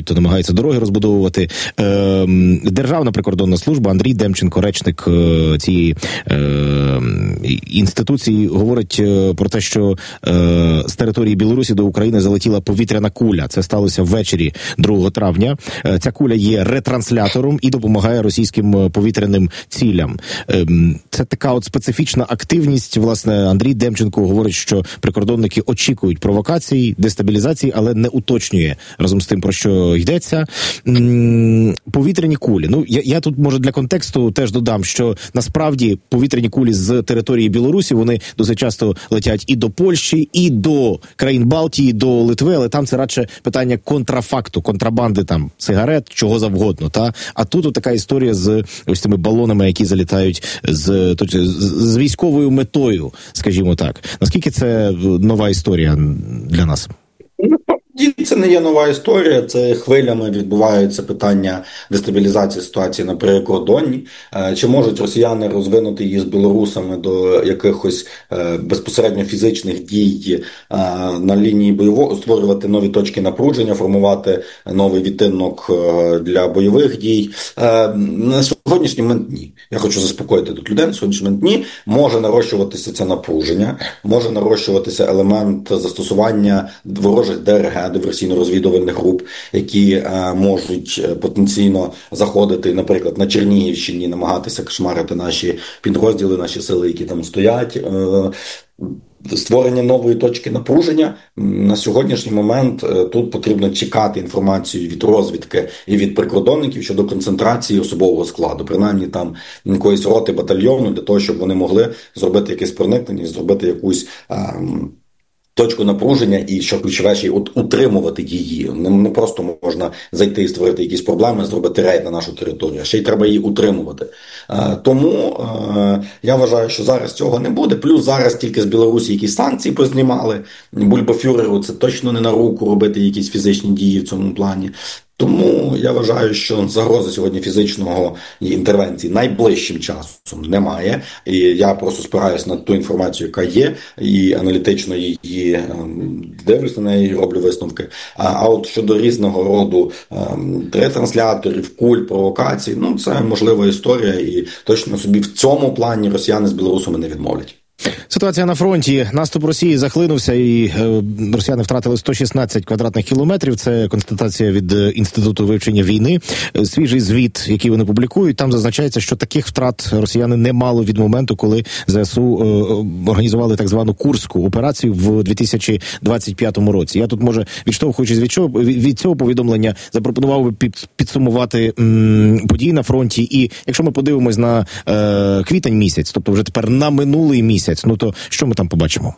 то намагаються дороги розбудовувати. Державна прикордонна служба, Андрій Демченко, речник цієї інституції, говорить про те, що з території Білорусі до України залетіла повітряна куля. Це сталося ввечері 2 травня. Ця куля є ретранслятором і допомагає російським повітряним цілям. Це така от специфічна активність. Власне, Андрій Демченко говорить, що прикордонники очікують провокацій, дестабілізації, але не уточнює разом з тим, про що йдеться. Повітряні кулі. Ну, я тут, може, для контексту теж додам, що насправді повітряні кулі з території Білорусі, вони досить часто летять і до Польщі, і до країн Балтії, до Литви, але там це радше питання контрафакту, контрабанди там сигарет, чого завгодно, та? А тут така історія з ось цими балонами, які залітають з військовою метою, скажімо так. Наскільки це нова історія для нас? Це не є нова історія, це хвилями відбуваються питання дестабілізації ситуації на прикордонні. Чи можуть росіяни розвинути її з білорусами до якихось безпосередньо фізичних дій на лінії бойового, створювати нові точки напруження, формувати новий відтинок для бойових дій? На сьогоднішній момент ні. Я хочу заспокоїти тут людей, на сьогоднішній момент ні. Може нарощуватися це напруження, може нарощуватися елемент застосування ворожих ДРГ, диверсійно-розвідувальних груп, які можуть потенційно заходити, наприклад, на Чернігівщині, намагатися кошмарити наші підрозділи, наші сили, які там стоять. Створення нової точки напруження. На сьогоднішній момент тут потрібно чекати інформацію від розвідки і від прикордонників щодо концентрації особового складу, принаймні там якоїсь роти, батальйону, для того, щоб вони могли зробити якесь проникнення, зробити якусь точку напруження і, що ключове, ще й утримувати її. Не просто можна зайти і створити якісь проблеми, зробити рейд на нашу територію, а ще й треба її утримувати. Тому я вважаю, що зараз цього не буде. Плюс зараз тільки з Білорусі якісь санкції познімали. Бульбафюреру це точно не на руку робити якісь фізичні дії в цьому плані. Тому я вважаю, що загрози сьогодні фізичного інтервенції найближчим часом немає. І я просто спираюсь на ту інформацію, яка є, і аналітично її дивлюсь на неї, роблю висновки. А от щодо різного роду ретрансляторів, куль, провокацій, це можлива історія, і точно собі в цьому плані росіяни з білорусами не відмовлять. Ситуація на фронті. Наступ Росії захлинувся, і росіяни втратили 116 квадратних кілометрів. Це констатація від Інституту вивчення війни. Свіжий звіт, який вони публікують, там зазначається, що таких втрат росіяни не мало від моменту, коли ЗСУ організували так звану Курську операцію в 2025 році. Я тут, може, відштовхуючись від цього повідомлення, запропонував би підсумувати події на фронті. І якщо ми подивимось на квітень місяць, тобто вже тепер на минулий місяць, то що ми там побачимо?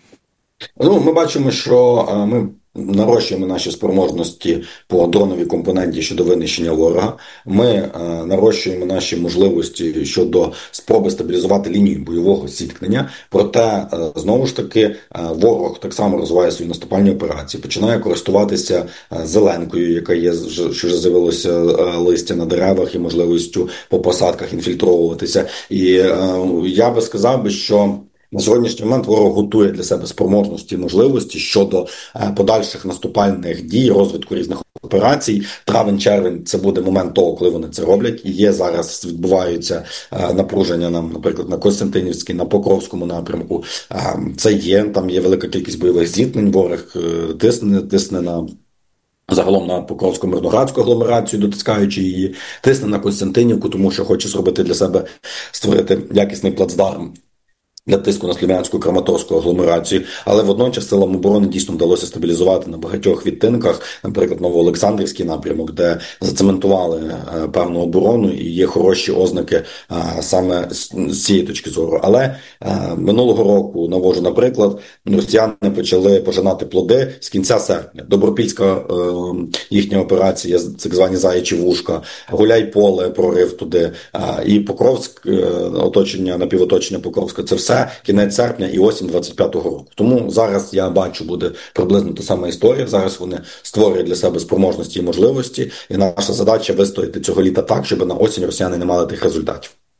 Ми бачимо, що ми нарощуємо наші спроможності по дроновій компоненті щодо винищення ворога. Ми нарощуємо наші можливості щодо спроби стабілізувати лінію бойового зіткнення. Проте, знову ж таки, ворог так само розвиває свої наступальні операції, починає користуватися зеленкою, яка є, що вже з'явилося листя на деревах і можливістю по посадках інфільтровуватися. І я би сказав, що на сьогоднішній момент ворог готує для себе спроможності і можливості щодо подальших наступальних дій, розвитку різних операцій. Травень-червень – це буде момент того, коли вони це роблять. І є зараз, відбуваються напруження нам, наприклад, на Костянтинівській, на Покровському напрямку. Це є, там є велика кількість бойових зіткнень, ворог тисне на загалом на Покровсько-Мирноградську агломерацію, дотискаючи її, тисне на Костянтинівку, тому що хоче зробити для себе, створити якісний плацдарм для тиску на Слов'янську, Краматорську агломерацію, але водночас силам оборони дійсно вдалося стабілізувати на багатьох відтинках, наприклад, Новоолександрівський напрямок, де зацементували певну оборону і є хороші ознаки саме з цієї точки зору. Але минулого року, навожу наприклад, росіяни почали пожинати плоди з кінця серпня. Добропільська їхня операція, так звані заячі вушка, Гуляйполе, прорив туди, і Покровськ, оточення, напівоточення Покровська, це все кінець серпня і осінь 25-го року. Тому зараз я бачу, буде приблизно та сама історія. Зараз вони створюють для себе спроможності і можливості, і наша задача вистояти цього літа так, щоб на осінь росіяни не мали тих результатів.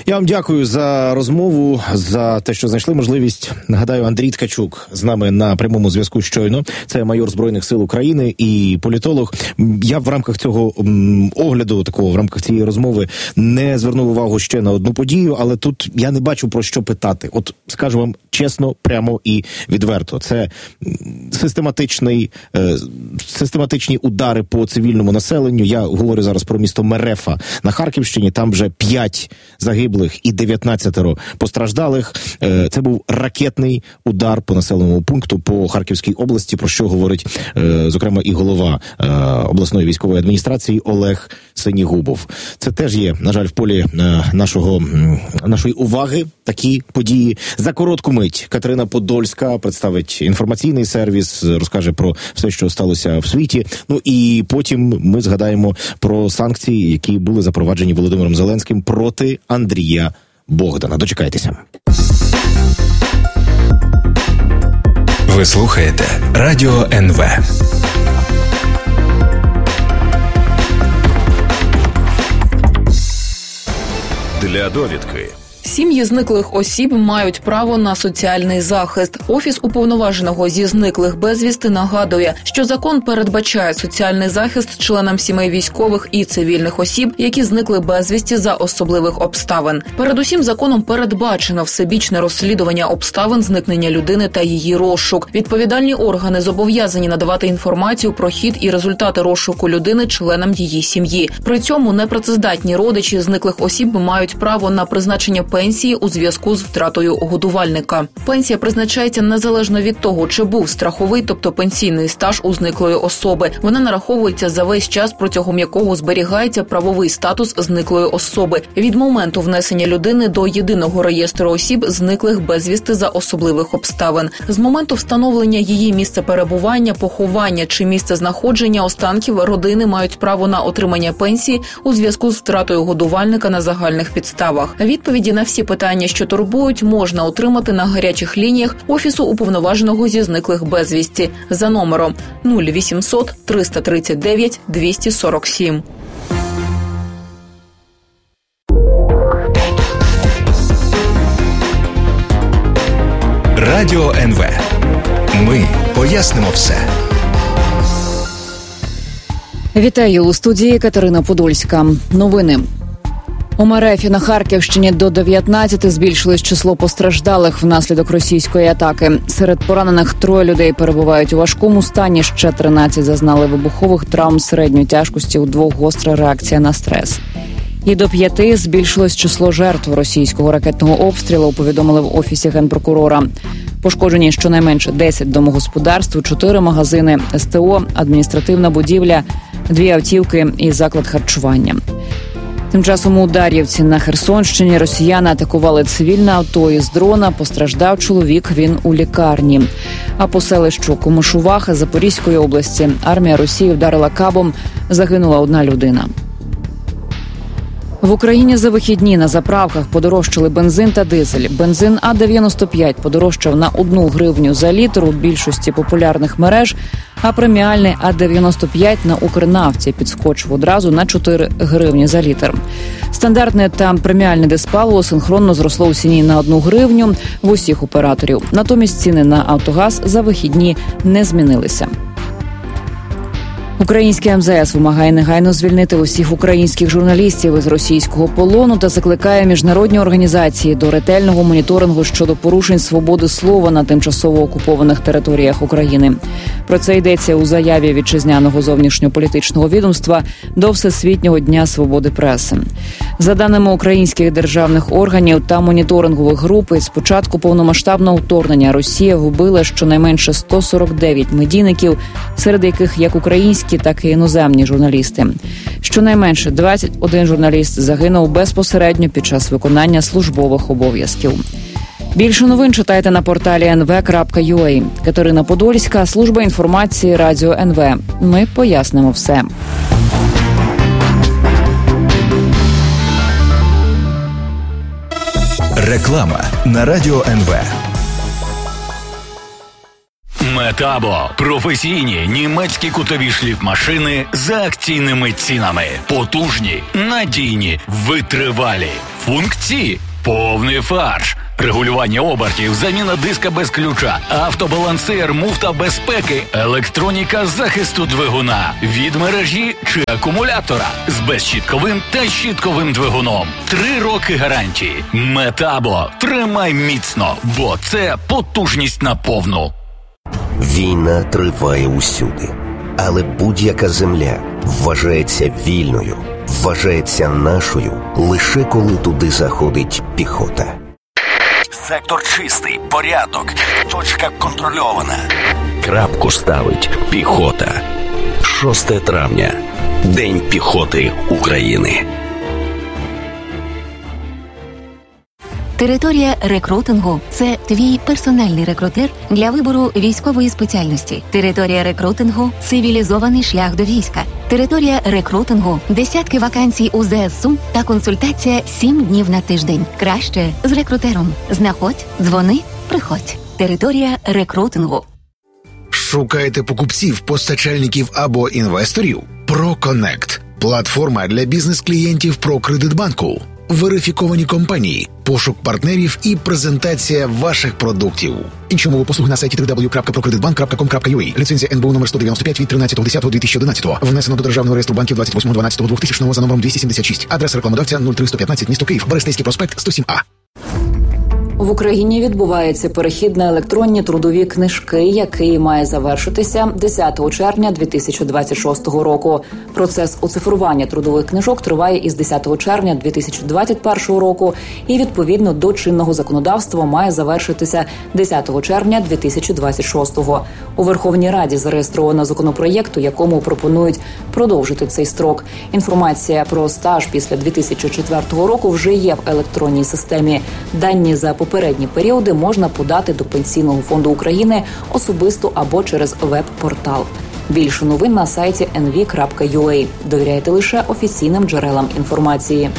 Я вам дякую за розмову, за те, що знайшли можливість. Нагадаю, Андрій Ткачук з нами на прямому зв'язку щойно. Це майор Збройних сил України і політолог. Я в рамках цього огляду, такого в рамках цієї розмови, не звернув увагу ще на одну подію, але тут я не бачу про що питати. От скажу вам чесно, прямо і відверто. Це систематичні удари по цивільному населенню. Я говорю зараз про місто Мерефа на Харківщині. Там вже 5 загиблих і 19 постраждалих. Це був ракетний удар по населеному пункту по Харківській області, про що говорить, зокрема, і голова обласної військової адміністрації Олег Синігубов. Це теж є, на жаль, в полі нашої уваги такі події. За коротку мить Катерина Подольська представить інформаційний сервіс, розкаже про все, що сталося в світі. Ну і потім ми згадаємо про санкції, які були запроваджені Володимиром Зеленським проти Андрія Богдана. Дочекайтеся. Ви слухаєте Радіо НВ. Для довідки. Сім'ї зниклих осіб мають право на соціальний захист. Офіс уповноваженого зі зниклих безвісти нагадує, що закон передбачає соціальний захист членам сімей військових і цивільних осіб, які зникли безвісті за особливих обставин. Передусім, законом передбачено всебічне розслідування обставин зникнення людини та її розшук. Відповідальні органи зобов'язані надавати інформацію про хід і результати розшуку людини членам її сім'ї. При цьому непрацездатні родичі зниклих осіб мають право на призначення пенсії у зв'язку з втратою годувальника. Пенсія призначається незалежно від того, чи був страховий, тобто пенсійний стаж у зниклої особи. Вона нараховується за весь час, протягом якого зберігається правовий статус зниклої особи від моменту внесення людини до єдиного реєстру осіб, зниклих безвісти за особливих обставин. З моменту встановлення її місця перебування, поховання чи місця знаходження останків родини мають право на отримання пенсії у зв'язку з втратою годувальника на загальних підставах. Відповіді на всі питання, що турбують, можна отримати на гарячих лініях Офісу уповноваженого зі зниклих безвісті за номером 0800 339 247. Радіо НВ. Ми пояснимо все. Вітаю у студії Катерина Подольська. Новини. У Мерефі на Харківщині до 19 збільшилось число постраждалих внаслідок російської атаки. Серед поранених 3 людей перебувають у важкому стані, ще 13 зазнали вибухових травм середньої тяжкості, у 2 гостра реакція на стрес. І до 5 збільшилось число жертв російського ракетного обстрілу, повідомили в Офісі Генпрокурора. Пошкоджені щонайменше 10 домогосподарств, 4 магазини, СТО, адміністративна будівля, 2 автівки і заклад харчування. Тим часом у Удар'ївці на Херсонщині росіяни атакували цивільне авто із дрона. Постраждав чоловік, він у лікарні. А по селищу Комишуваха Запорізької області армія Росії вдарила кабом, загинула 1 людина. В Україні за вихідні на заправках подорожчали бензин та дизель. Бензин А-95 подорожчав на 1 гривню за літр у більшості популярних мереж, а преміальний А-95 на Укрнафті підскочив одразу на 4 гривні за літр. Стандартне та преміальне диспаливо синхронно зросло у ціні на 1 гривню в усіх операторів. Натомість ціни на Автогаз за вихідні не змінилися. Українське МЗС вимагає негайно звільнити усіх українських журналістів із російського полону та закликає міжнародні організації до ретельного моніторингу щодо порушень свободи слова на тимчасово окупованих територіях України. Про це йдеться у заяві вітчизняного зовнішньополітичного відомства до Всесвітнього дня свободи преси. За даними українських державних органів та моніторингових груп, з початку повномасштабного вторгнення Росія вбила щонайменше 149 медійників, серед яких як українські, так і іноземні журналісти. Щонайменше 21 журналіст загинув безпосередньо під час виконання службових обов'язків. Більше новин читайте на порталі nv.ua. Катерина Подольська, служба інформації Радіо НВ. Ми пояснимо все. Реклама на Радіо НВ. Метабо – професійні німецькі кутові шліфмашини за акційними цінами. Потужні, надійні, витривалі. Функції – повний фарш. Регулювання обертів, заміна диска без ключа, автобалансир, муфта безпеки, електроніка захисту двигуна, від мережі чи акумулятора з безщітковим та щітковим двигуном. 3 роки гарантії. Метабо. Тримай міцно, бо це потужність на повну. Війна триває усюди. Але будь-яка земля вважається вільною, вважається нашою лише коли туди заходить піхота. Сектор чистий, порядок, точка контрольована. Крапку ставить піхота. 6 травня. День піхоти України. Територія рекрутингу – це твій персональний рекрутер для вибору військової спеціальності. Територія рекрутингу – цивілізований шлях до війська. Територія рекрутингу – десятки вакансій у ЗСУ та консультація 7 днів на тиждень. Краще з рекрутером. Знаходь, дзвони, приходь. Територія рекрутингу. Шукаєте покупців, постачальників або інвесторів? ProConnect – платформа для бізнес-клієнтів ProCreditBanku. Верифіковані компанії, пошук партнерів і презентація ваших продуктів. Інші умови послуг на сайті www.procreditbank.com.ua. Ліцензія НБУ номер 195 від 13.10.2011. Внесено до Державного реєстру банків 28.12.2000 за номером 276. Адреса рекламодавця 03115, місто Київ, Берестейський проспект 107А. В Україні відбувається перехід на електронні трудові книжки, який має завершитися 10 червня 2026 року. Процес оцифрування трудових книжок триває із 10 червня 2021 року і, відповідно до чинного законодавства, має завершитися 10 червня 2026. У Верховній Раді зареєстровано законопроєкт, у якому пропонують продовжити цей строк. Інформація про стаж після 2004 року вже є в електронній системі. Дані за попередні періоди можна подати до Пенсійного фонду України особисто або через веб-портал. Більше новин на сайті nv.ua. Довіряйте лише офіційним джерелам інформації.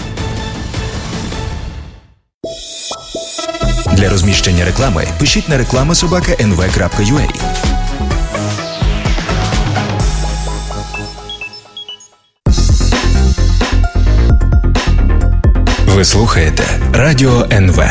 Для розміщення реклами пишіть на reklama@nv.ua. Ви слухаєте Радіо НВ.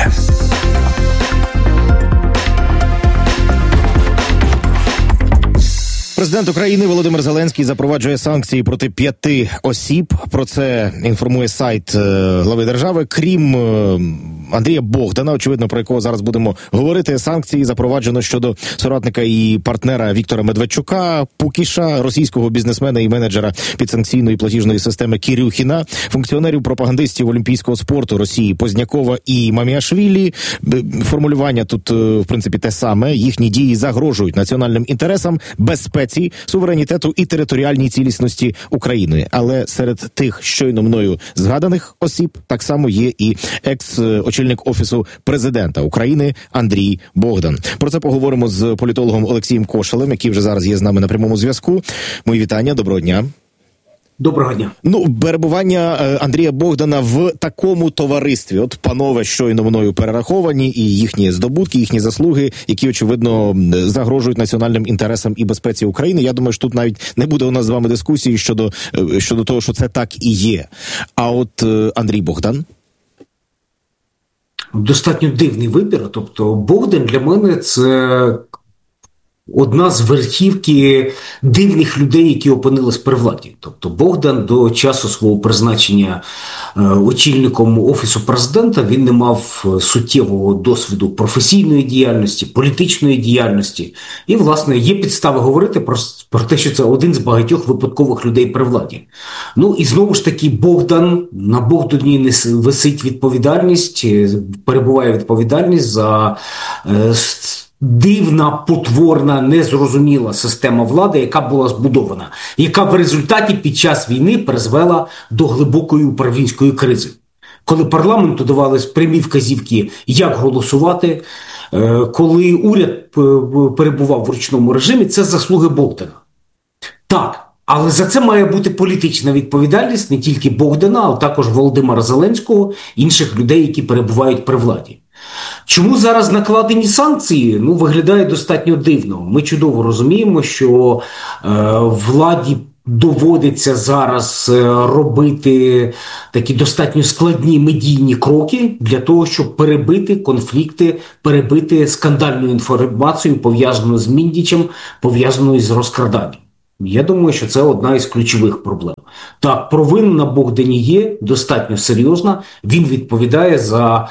Президент України Володимир Зеленський запроваджує санкції проти 5 осіб. Про це інформує сайт глави держави. Крім Андрія Богдана, очевидно, про якого зараз будемо говорити, санкції запроваджено щодо соратника і партнера Віктора Медведчука, Пукіша, російського бізнесмена і менеджера підсанкційної платіжної системи Кірюхіна, функціонерів пропагандистів олімпійського спорту Росії Познякова і Маміашвілі. Формулювання тут, в принципі, те саме. Їхні дії загрожують національним інтересам, безпеці, суверенітету і територіальній цілісності України. Але серед тих щойно мною згаданих осіб так само є і екс-очільник Офісу президента України Андрій Богдан. Про це поговоримо з політологом Олексієм Кошелем, який вже зараз є з нами на прямому зв'язку. Мої вітання, доброго дня. Доброго дня. Перебування Андрія Богдана в такому товаристві. От панове щойно мною перераховані, і їхні здобутки, їхні заслуги, які, очевидно, загрожують національним інтересам і безпеці України. Я думаю, що тут навіть не буде у нас з вами дискусії щодо того, що це так і є. А от Андрій Богдан? Достатньо дивний вибір. Тобто Богдан для мене це одна з верхівки дивних людей, які опинились при владі. Тобто Богдан до часу свого призначення очільником Офісу президента, він не мав суттєвого досвіду професійної діяльності, політичної діяльності. І, власне, є підстави говорити про те, що це один з багатьох випадкових людей при владі. І знову ж таки на Богдані висить відповідальність, перебуває відповідальність за дивна, потворна, незрозуміла система влади, яка була збудована, яка в результаті під час війни призвела до глибокої управлінської кризи. Коли парламенту давались прямі вказівки, як голосувати, коли уряд перебував в ручному режимі, це заслуги Богдана. Так, але за це має бути політична відповідальність не тільки Богдана, а також Володимира Зеленського, інших людей, які перебувають при владі. Чому зараз накладені санкції? Виглядає достатньо дивно. Ми чудово розуміємо, що владі доводиться зараз робити такі достатньо складні медійні кроки для того, щоб перебити конфлікти, перебити скандальну інформацію, пов'язану з Міндічем, пов'язану з розкраданням. Я думаю, що це одна із ключових проблем. Так, провина на Богдані є достатньо серйозна. Він відповідає за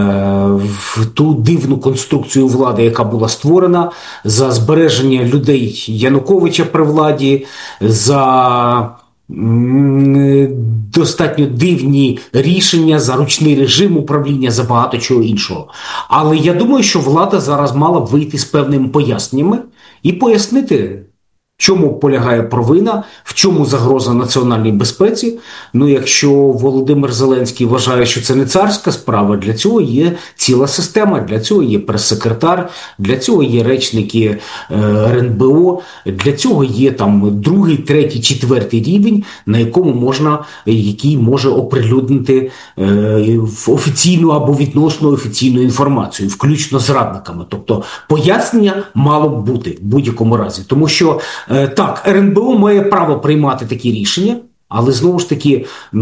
ту дивну конструкцію влади, яка була створена, за збереження людей Януковича при владі, за достатньо дивні рішення, за ручний режим управління, за багато чого іншого. Але я думаю, що влада зараз мала б вийти з певними поясненнями і пояснити, в чому полягає провина, в чому загроза національній безпеці. Якщо Володимир Зеленський вважає, що це не царська справа, для цього є ціла система, для цього є прес-секретар, для цього є речники РНБО, для цього є там 2, 3, 4 рівень, на який може оприлюднити офіційну або відносно офіційну інформацію, включно з радниками. Тобто пояснення мало б бути в будь-якому разі. Тому що так, РНБО має право приймати такі рішення, але знову ж таки,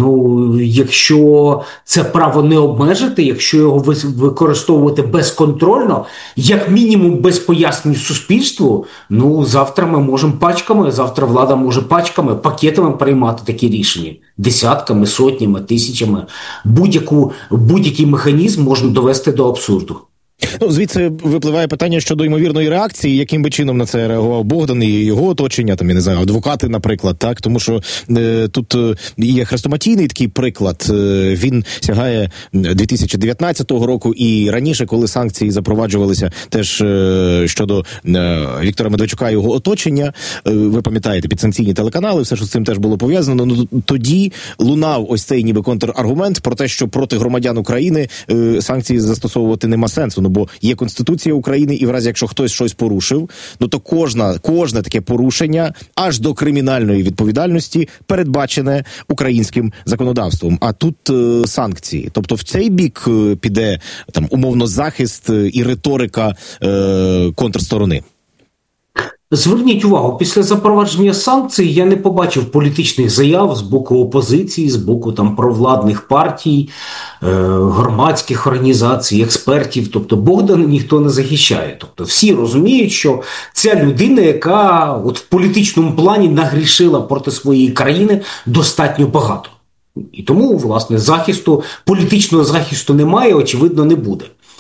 якщо це право не обмежити, якщо його використовувати безконтрольно, як мінімум без пояснень суспільству, завтра ми можемо завтра влада може пакетами приймати такі рішення. Десятками, сотнями, тисячами. Будь-який механізм можна довести до абсурду. Звідси випливає питання щодо ймовірної реакції, яким би чином на це реагував Богдан і його оточення, там, я не знаю, адвокати, наприклад, так, тому що тут є хрестоматійний такий приклад, він сягає 2019 року і раніше, коли санкції запроваджувалися теж щодо Віктора Медведчука і його оточення, ви пам'ятаєте, підсанкційні телеканали, все, що з цим теж було пов'язано, тоді лунав ось цей ніби контраргумент про те, що проти громадян України санкції застосовувати нема сенсу. Бо є Конституція України, і в разі, якщо хтось щось порушив, то кожне таке порушення аж до кримінальної відповідальності передбачене українським законодавством. А тут санкції. Тобто в цей бік піде там умовно захист і риторика контрсторони. Зверніть увагу, після запровадження санкцій я не побачив політичних заяв з боку опозиції, з боку провладних партій, громадських організацій, експертів. Тобто Богдана ніхто не захищає. Тобто всі розуміють, що ця людина, яка в політичному плані нагрішила проти своєї країни достатньо багато. І тому, власне, політичного захисту немає, очевидно, не буде.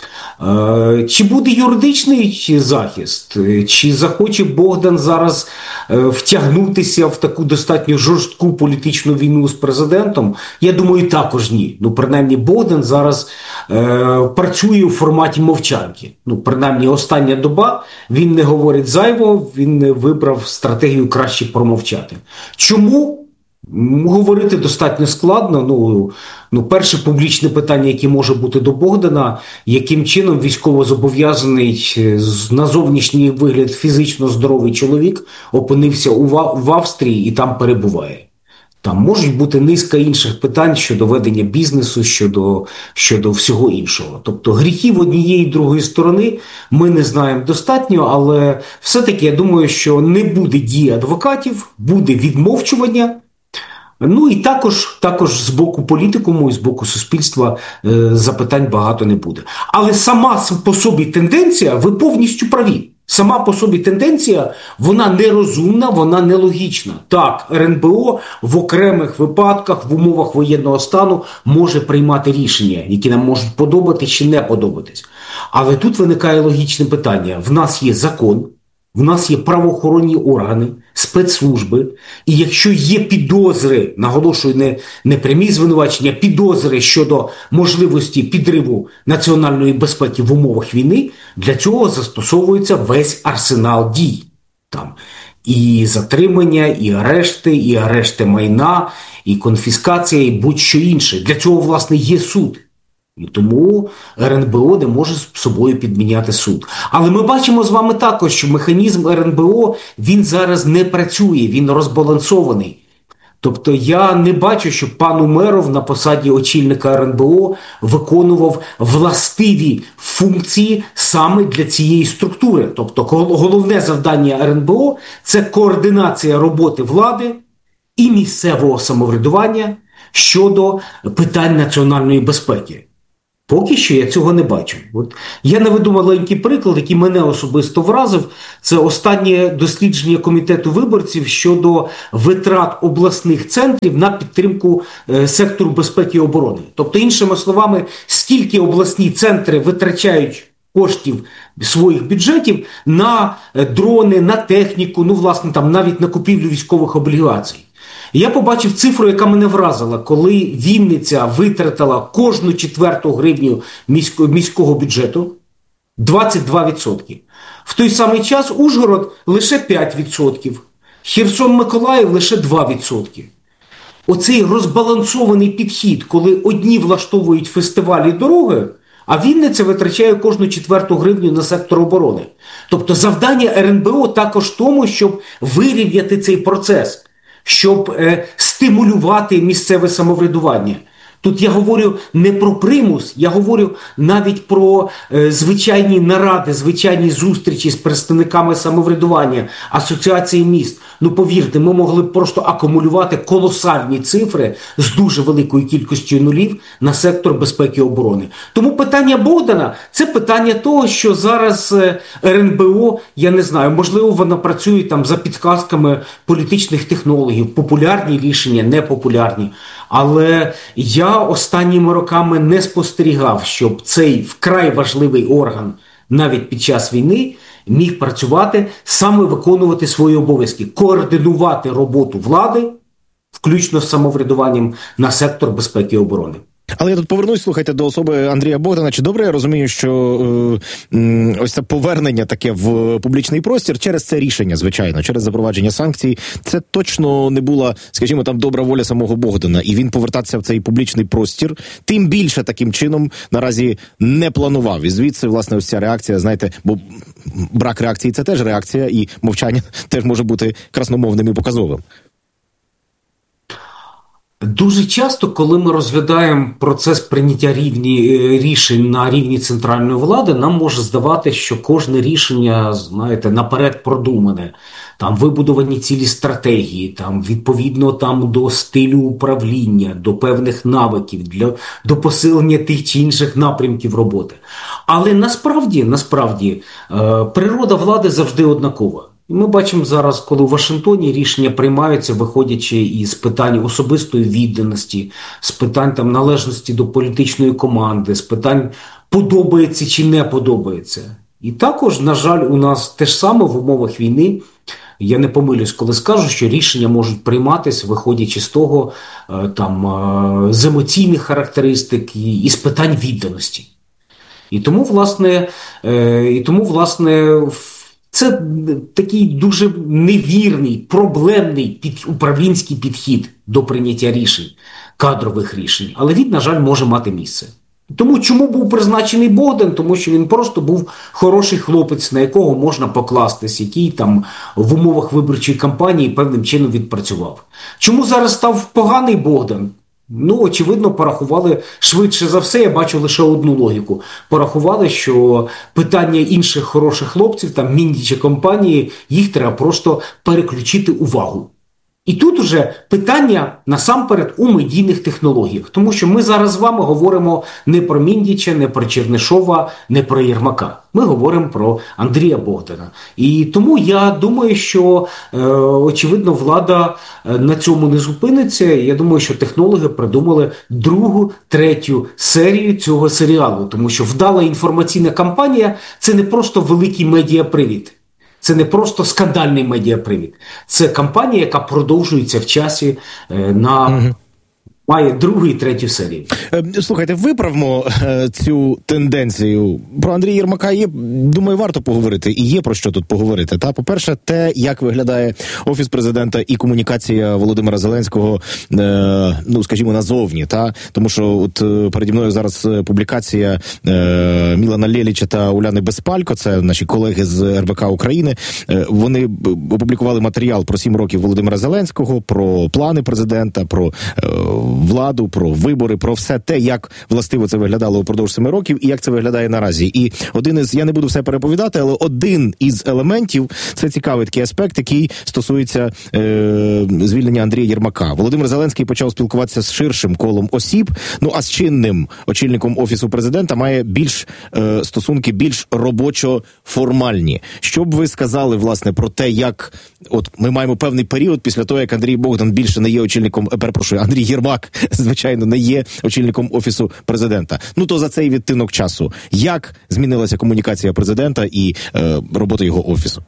Чи буде юридичний захист, чи захоче Богдан зараз втягнутися в таку достатньо жорстку політичну війну з президентом? Я думаю, також ні. Принаймні Богдан зараз працює у форматі мовчанки. Принаймні остання доба він не говорить зайвого, він вибрав стратегію краще промовчати. Чому? Говорити достатньо складно. Перше публічне питання, яке може бути до Богдана, яким чином військовозобов'язаний на зовнішній вигляд фізично здоровий чоловік опинився в Австрії і там перебуває. Там можуть бути низка інших питань щодо ведення бізнесу, щодо всього іншого. Тобто гріхів однієї і другої сторони ми не знаємо достатньо, але все-таки я думаю, що не буде дії адвокатів, буде відмовчування. І також з боку політикуму і з боку суспільства запитань багато не буде. Але сама по собі тенденція, ви повністю праві. Сама по собі тенденція, вона нерозумна, вона нелогічна. Так, РНБО в окремих випадках, в умовах воєнного стану може приймати рішення, які нам можуть подобатись чи не подобатись. Але тут виникає логічне питання. В нас є закон, в нас є правоохоронні органи, спецслужби, і якщо є підозри, наголошую, не прямі звинувачення, підозри щодо можливості підриву національної безпеки в умовах війни, для цього застосовується весь арсенал дій. Там і затримання, і арешти майна, і конфіскація, і будь-що інше. Для цього, власне, є суд. І тому РНБО не може з собою підміняти суд. Але ми бачимо з вами також, що механізм РНБО, він зараз не працює, він розбалансований. Тобто я не бачу, щоб пан Умеров на посаді очільника РНБО виконував властиві функції саме для цієї структури. Тобто головне завдання РНБО – це координація роботи влади і місцевого самоврядування щодо питань національної безпеки. Поки що я цього не бачу. От я наведу маленький приклад, який мене особисто вразив. Це останнє дослідження Комітету виборців щодо витрат обласних центрів на підтримку сектору безпеки і оборони. Тобто, іншими словами, скільки обласні центри витрачають коштів своїх бюджетів на дрони, на техніку, власне, там навіть на купівлю військових облігацій. Я побачив цифру, яка мене вразила, коли Вінниця витратила кожну 4 гривню міського бюджету 22%. В той самий час Ужгород лише 5%, Херсон-Миколаїв лише 2%. Оцей розбалансований підхід, коли одні влаштовують фестивалі дороги, а Вінниця витрачає кожну 4 гривню на сектор оборони. Тобто завдання РНБО також в тому, щоб вирівняти цей процес, щоб стимулювати місцеве самоврядування. Тут я говорю не про примус, я говорю навіть про звичайні наради, звичайні зустрічі з представниками самоврядування, асоціації міст. Повірте, ми могли б просто акумулювати колосальні цифри з дуже великою кількістю нулів на сектор безпеки і оборони. Тому питання Богдана – це питання того, що зараз РНБО, я не знаю, можливо, вона працює там за підказками політичних технологів, популярні рішення, непопулярні. Але я останніми роками не спостерігав, щоб цей вкрай важливий орган навіть під час війни міг працювати, саме виконувати свої обов'язки, координувати роботу влади, включно з самоврядуванням на сектор безпеки і оборони. Але я тут повернусь, слухайте, до особи Андрія Богдана. Чи добре я розумію, що ось це повернення таке в публічний простір через це рішення, звичайно, через запровадження санкцій, це точно не була, скажімо, там добра воля самого Богдана, і він повертатися в цей публічний простір, тим більше таким чином наразі не планував. І звідси, власне, ось ця реакція, знаєте, бо брак реакції – це теж реакція, і мовчання теж може бути красномовним і показовим. Дуже часто, коли ми розглядаємо процес прийняття рішень на рівні центральної влади, нам може здавати, що кожне рішення, знаєте, наперед продумане. Там вибудовані цілі стратегії, там відповідно там до стилю управління, до певних навиків, до посилення тих чи інших напрямків роботи. Але насправді природа влади завжди однакова. І ми бачимо зараз, коли у Вашингтоні рішення приймаються, виходячи із питань особистої відданості, з питань там належності до політичної команди, з питань подобається чи не подобається. І також, на жаль, у нас те ж саме в умовах війни. Я не помилюсь, коли скажу, що рішення можуть прийматися, виходячи з того, з емоційних характеристик і з питань відданості. І тому, власне, це такий дуже невірний, проблемний управлінський підхід до прийняття рішень, кадрових рішень. Але він, на жаль, може мати місце. Тому чому був призначений Богдан? Тому що він просто був хороший хлопець, на якого можна покластись, який там в умовах виборчої кампанії певним чином відпрацював. Чому зараз став поганий Богдан? Очевидно, порахували швидше за все, я бачу лише одну логіку. Порахували, що питання інших хороших хлопців, там Міндіча компанії, їх треба просто переключити увагу. І тут уже питання насамперед у медійних технологіях. Тому що ми зараз з вами говоримо не про Міндіча, не про Чернишова, не про Єрмака. Ми говоримо про Андрія Богдана. І тому я думаю, що, очевидно, влада на цьому не зупиниться. Я думаю, що технологи придумали другу, третю серію цього серіалу. Тому що вдала інформаційна кампанія – це не просто великий медіапривід. Це не просто скандальний медіапривід. Це кампанія, яка продовжується в часі на має другу і третю серію. Слухайте, виправмо цю тенденцію. Про Андрія Єрмака є, думаю, варто поговорити. І є про що тут поговорити. Та, по-перше, те, як виглядає Офіс президента і комунікація Володимира Зеленського, скажімо, назовні. Та? Тому що от переді мною зараз публікація Мілана Лєліча та Уляни Безпалько, це наші колеги з РБК України. Вони опублікували матеріал про 7 років Володимира Зеленського, про плани президента, про владу, про вибори, про все те, як властиво це виглядало упродовж 7 років і як це виглядає наразі. І я не буду все переповідати, але один із елементів, це цікавий такий аспект, який стосується звільнення Андрія Єрмака. Володимир Зеленський почав спілкуватися з ширшим колом осіб, а з чинним очільником Офісу президента має стосунки більш робочо-формальні. Що б ви сказали, власне, про те, як ми маємо певний період після того, як Андрій Богдан більше не є очільником, Андрій Єрмак, звичайно, не є очільником Офісу президента. То за цей відтинок часу. Як змінилася комунікація президента і робота його Офісу?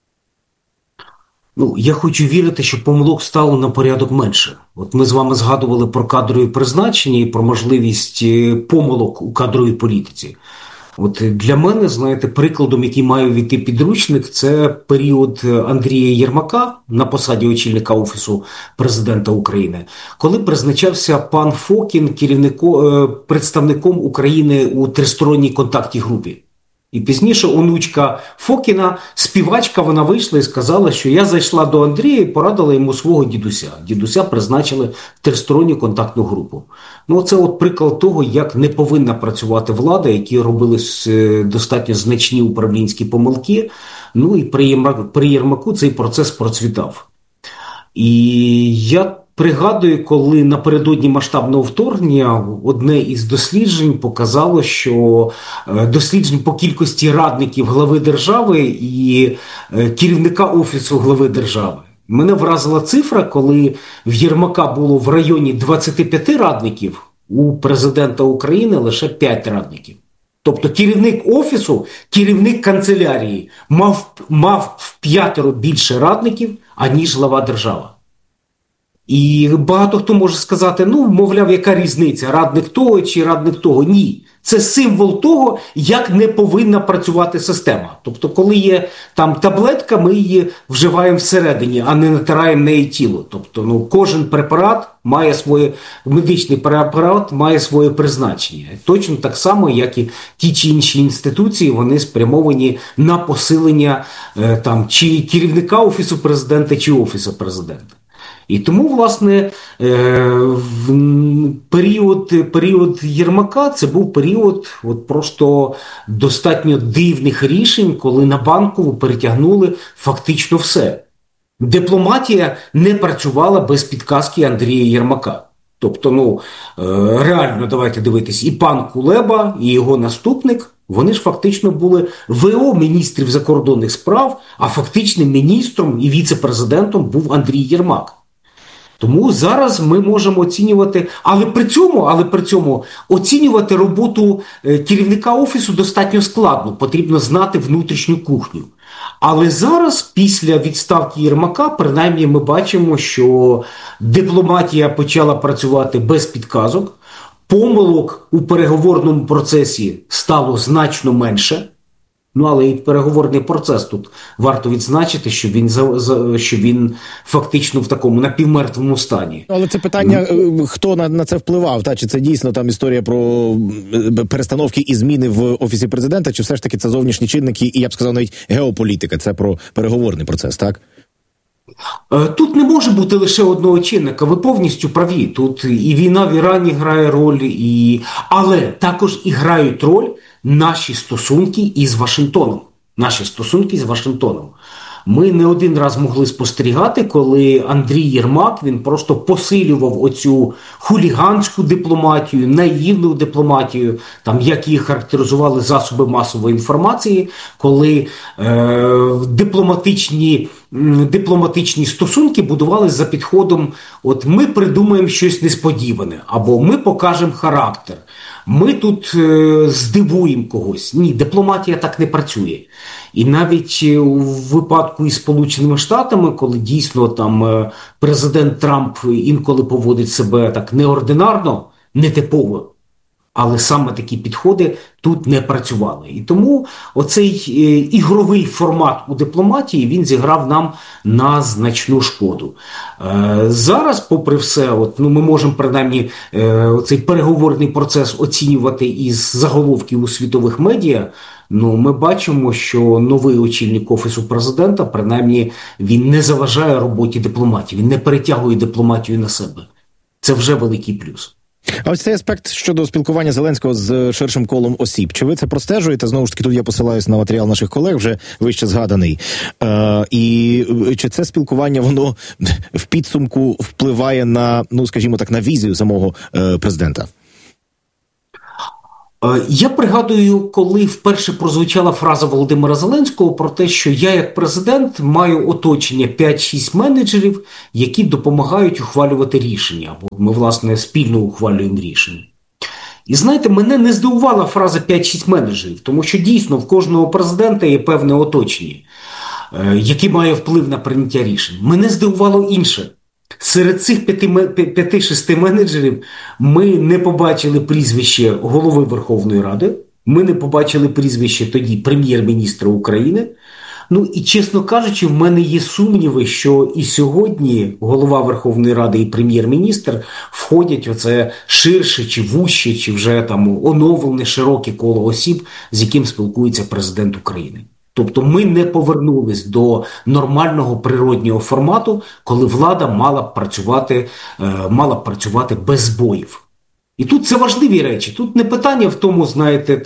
Я хочу вірити, що помилок стало на порядок менше. От ми з вами згадували про кадрові призначення і про можливість помилок у кадровій політиці. От для мене, знаєте, прикладом, який має війти підручник, це період Андрія Єрмака на посаді очільника Офісу президента України, коли призначався пан Фокін представником України у тристоронній контактній групі. І пізніше онучка Фокіна, співачка, вона вийшла і сказала, що я зайшла до Андрія і порадила йому свого дідуся. Дідуся призначили в тристоронню контактну групу. Це от приклад того, як не повинна працювати влада, які робили достатньо значні управлінські помилки. І при Єрмаку цей процес процвітав. І я пригадую, коли напередодні масштабного вторгнення одне із досліджень показало, що досліджень по кількості радників глави держави і керівника Офісу глави держави. Мене вразила цифра, коли в Єрмака було в районі 25 радників, у президента України лише 5 радників. Тобто керівник Офісу, керівник канцелярії мав в 5 більше радників, аніж глава держави. І багато хто може сказати, мовляв, яка різниця, радник того чи радник того. Ні. Це символ того, як не повинна працювати система. Тобто, коли є там таблетка, ми її вживаємо всередині, а не натираємо неї тіло. Тобто, кожен препарат має медичний препарат має своє призначення. Точно так само, як і ті чи інші інституції, вони спрямовані на посилення чи керівника Офісу президента, чи Офісу президента. І тому, власне, період Єрмака – це був період просто достатньо дивних рішень, коли на Банкову перетягнули фактично все. Дипломатія не працювала без підказки Андрія Єрмака. Тобто, реально, давайте дивитись, і пан Кулеба, і його наступник, вони ж фактично були ВО міністрів закордонних справ, а фактичним міністром і віце-президентом був Андрій Єрмак. Тому зараз ми можемо оцінювати, але при цьому оцінювати роботу керівника Офісу достатньо складно, потрібно знати внутрішню кухню. Але зараз, після відставки Єрмака, принаймні ми бачимо, що дипломатія почала працювати без підказок, помилок у переговорному процесі стало значно менше. Але і переговорний процес тут варто відзначити, що він фактично в такому напівмертвому стані. Але це питання, хто на це впливав? Чи це дійсно там історія про перестановки і зміни в Офісі президента, чи все ж таки це зовнішні чинники і, я б сказав, навіть геополітика, це про переговорний процес, так? Тут не може бути лише одного чинника, ви повністю праві. Тут і війна в Ірані грає роль, але також і грають роль наші стосунки із Вашингтоном. Ми не один раз могли спостерігати, коли Андрій Єрмак, він просто посилював оцю хуліганську дипломатію, наївну дипломатію, як її характеризували засоби масової інформації, коли дипломатичні дипломатичні стосунки будувалися за підходом: от ми придумаємо щось несподіване, або ми покажемо характер, ми тут здивуємо когось. Ні, дипломатія так не працює. І навіть у випадку із Сполученими Штатами, коли дійсно там президент Трамп інколи поводить себе так неординарно, нетипово, але саме такі підходи тут не працювали. І тому оцей ігровий формат у дипломатії, він зіграв нам на значну шкоду. Зараз, попри все, ми можемо принаймні цей переговорний процес оцінювати із заголовків у світових медіа. Ми бачимо, що новий очільник Офісу президента, принаймні, він не заважає роботі дипломатії, він не перетягує дипломатію на себе. Це вже великий плюс. А ось цей аспект щодо спілкування Зеленського з ширшим колом осіб. Чи ви це простежуєте? Знову ж таки, тут я посилаюсь на матеріал наших колег, вже вище згаданий. І чи це спілкування, воно в підсумку впливає на, скажімо так, на візію самого президента? Я пригадую, коли вперше прозвучала фраза Володимира Зеленського про те, що я як президент маю оточення 5-6 менеджерів, які допомагають ухвалювати рішення, або ми, власне, спільно ухвалюємо рішення. І знаєте, мене не здивувала фраза 5-6 менеджерів, тому що дійсно в кожного президента є певне оточення, яке має вплив на прийняття рішень. Мене здивувало інше. Серед цих 5-6 менеджерів ми не побачили прізвище голови Верховної Ради, ми не побачили прізвище тоді прем'єр-міністра України. І, чесно кажучи, в мене є сумніви, що і сьогодні голова Верховної Ради і прем'єр-міністр входять в це ширше чи вужче, чи вже там оновлене широке коло осіб, з яким спілкується президент України. Тобто ми не повернулись до нормального природнього формату, коли влада мала б працювати без збоїв. І тут це важливі речі. Тут не питання в тому, знаєте,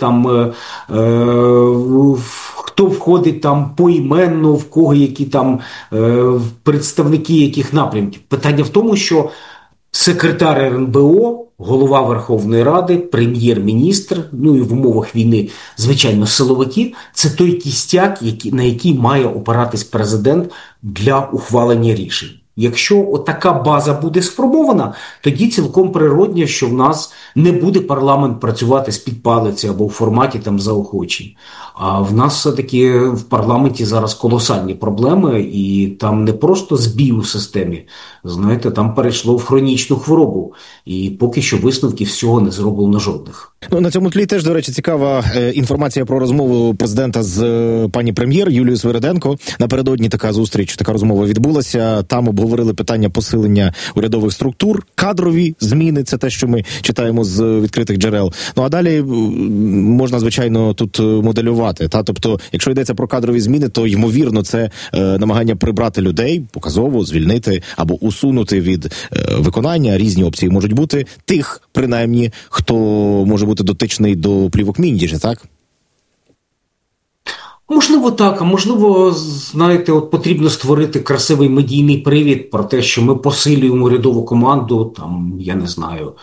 хто входить там поіменно, в кого які там представники яких напрямків. Питання в тому, що секретар РНБО, голова Верховної Ради, прем'єр-міністр, і в умовах війни, звичайно, силовики – це той кістяк, на який має опиратись президент для ухвалення рішень. Якщо така база буде сформована, тоді цілком природно, що в нас не буде парламент працювати з-під палиці або в форматі заохочень. А в нас все-таки в парламенті зараз колосальні проблеми, і там не просто збій у системі, знаєте, там перейшло в хронічну хворобу. І поки що висновків з цього не зроблено жодних. На цьому тлі теж, до речі, цікава інформація про розмову президента з пані прем'єр Юлією Свириденко. Напередодні така зустріч, така розмова відбулася. Там обговорили питання посилення урядових структур, кадрові зміни, це те, що ми читаємо з відкритих джерел. А далі можна, звичайно, тут моделювати. Тобто, якщо йдеться про кадрові зміни, то, ймовірно, це намагання прибрати людей, показово звільнити або усунути від виконання. Різні опції можуть бути. Тих, принаймні, хто може бути дотичний до плівок Міндіча, так? Можливо, так, а можливо, знаєте, потрібно створити красивий медійний привід про те, що ми посилюємо урядову команду, я не знаю,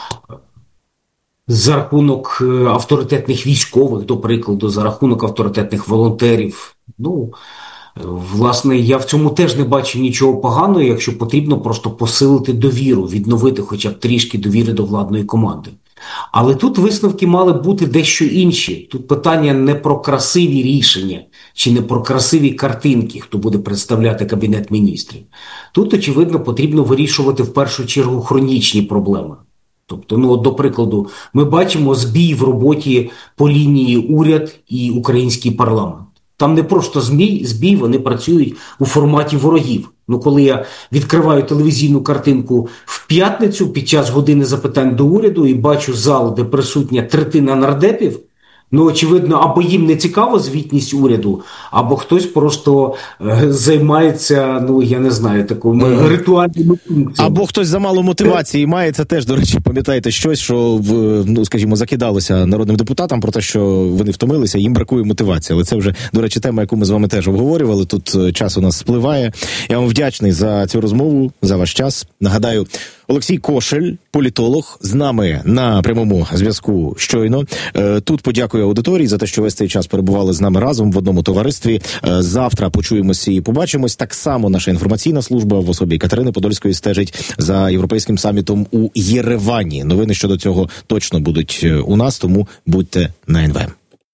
за рахунок авторитетних військових, до прикладу, за рахунок авторитетних волонтерів. Власне, я в цьому теж не бачу нічого поганого, якщо потрібно просто посилити довіру, відновити хоча б трішки довіри до владної команди. Але тут висновки мали бути дещо інші. Тут питання не про красиві рішення, чи не про красиві картинки, хто буде представляти Кабінет міністрів. Тут, очевидно, потрібно вирішувати в першу чергу хронічні проблеми. Тобто, до прикладу, ми бачимо збій в роботі по лінії уряд і український парламент. Там не просто збій, вони працюють у форматі ворогів. Коли я відкриваю телевізійну картинку в п'ятницю під час години запитань до уряду і бачу зал, де присутня третина нардепів, очевидно, або їм не цікава звітність уряду, або хтось просто займається, я не знаю, такими ритуальними функціями. Або хтось замало мотивації має, це теж, до речі, пам'ятаєте, щось, що, скажімо, закидалося народним депутатам про те, що вони втомилися, їм бракує мотивації. Але це вже, до речі, тема, яку ми з вами теж обговорювали. Тут час у нас спливає. Я вам вдячний за цю розмову, за ваш час. Нагадаю, Олексій Кошель, політолог, з нами на прямому зв'язку щойно. Тут подякую аудиторії за те, що весь цей час перебували з нами разом в одному товаристві. Завтра почуємося і побачимось. Так само наша інформаційна служба в особі Катерини Подольської стежить за європейським самітом у Єревані. Новини щодо цього точно будуть у нас, тому будьте на НВ.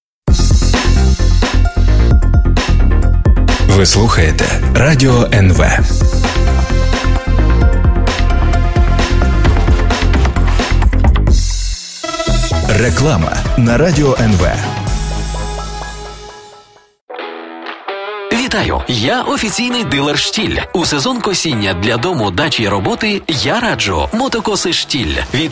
Ви слухаєте Радіо НВ. Реклама на Радіо НВ. Вітаю! Я офіційний дилер «Штіль». У сезон косіння для дому, дачі й роботи я раджу мотокоси «Штіль» від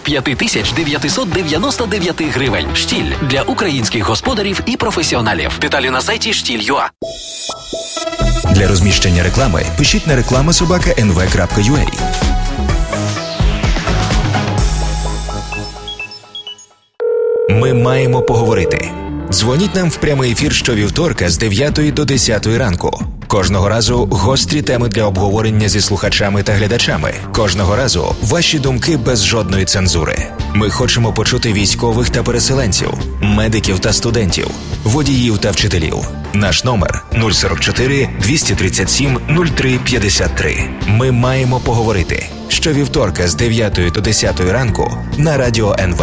5999 гривень. «Штіль» для українських господарів і професіоналів. Деталі на сайті штіль.ua. Для розміщення реклами пишіть на reklama@nv.ua. Ми маємо поговорити. Дзвоніть нам в прямий ефір щовівторка з 9 до 10 ранку. Кожного разу гострі теми для обговорення зі слухачами та глядачами. Кожного разу ваші думки без жодної цензури. Ми хочемо почути військових та переселенців, медиків та студентів, водіїв та вчителів. Наш номер 044 237 03 53. Ми маємо поговорити. Щовівторка з 9 до 10 ранку на Радіо НВ.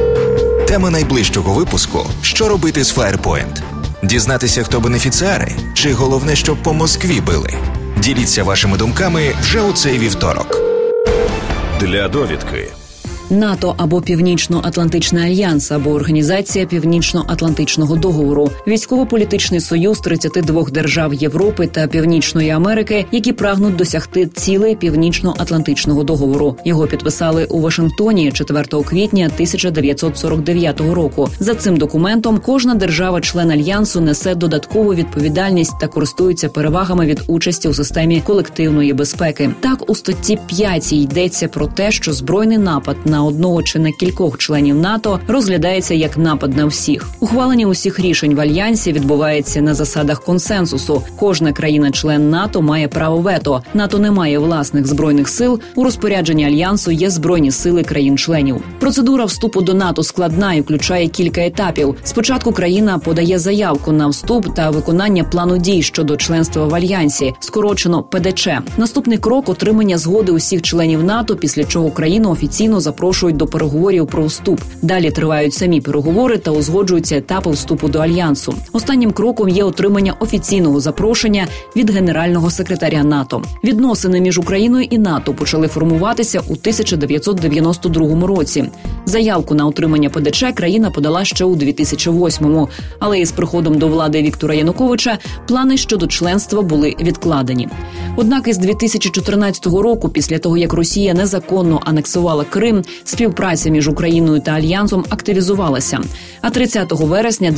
Тема найближчого випуску – що робити з Firepoint? Дізнатися, хто бенефіціари? Чи головне, щоб по Москві били? Діліться вашими думками вже у цей вівторок. Для довідки. НАТО або Північно-Атлантичний альянс, або Організація Північно-Атлантичного договору – військово-політичний союз 32 держав Європи та Північної Америки, які прагнуть досягти цілей Північно-Атлантичного договору. Його підписали у Вашингтоні 4 квітня 1949 року. За цим документом кожна держава-член альянсу несе додаткову відповідальність та користується перевагами від участі у системі колективної безпеки. Так, у статті 5 йдеться про те, що збройний напад на одного чи на кількох членів НАТО розглядається як напад на всіх. Ухвалення усіх рішень в альянсі відбувається на засадах консенсусу. Кожна країна-член НАТО має право вето. НАТО не має власних збройних сил. У розпорядженні альянсу є збройні сили країн-членів. Процедура вступу до НАТО складна і включає кілька етапів. Спочатку країна подає заявку на вступ та виконання плану дій щодо членства в альянсі, скорочено ПДЧ. Наступний крок – отримання згоди усіх членів НАТО, після чого країну офіційно запрошують до переговорів про вступ. Далі тривають самі переговори та узгоджуються етапи вступу до альянсу. Останнім кроком є отримання офіційного запрошення від генерального секретаря НАТО. Відносини між Україною і НАТО почали формуватися у 1992 році. Заявку на отримання ПДЧ країна подала ще у 2008-му. Але із приходом до влади Віктора Януковича плани щодо членства були відкладені. Однак із 2014 року, після того, як Росія незаконно анексувала Крим, співпраця між Україною та Альянсом активізувалася. А 30 вересня